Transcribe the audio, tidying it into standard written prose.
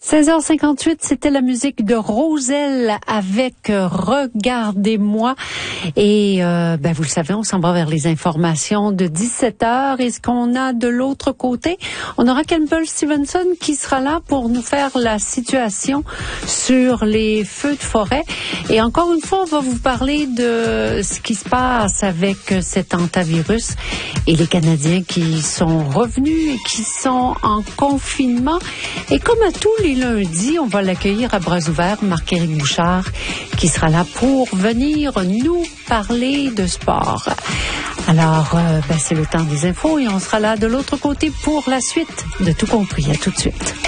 16h58, c'était la musique de Roselle avec Regardez-moi. Et vous le savez, on s'en va vers les informations de 17h. Et ce qu'on a de l'autre côté, on aura Campbell Stevenson qui sera là pour nous faire la situation sur les feux de forêt. Et encore une fois, on va vous parler de ce qui se passe avec cet hantavirus et les Canadiens qui sont revenus et qui sont en confinement. Et comme à tous les lundis, on va l'accueillir à bras ouverts, Marc-Éric Bouchard, qui sera là pour venir nous parler de sport. Alors, c'est le temps des infos et on sera là de l'autre côté pour la suite de Tout compris. À tout de suite.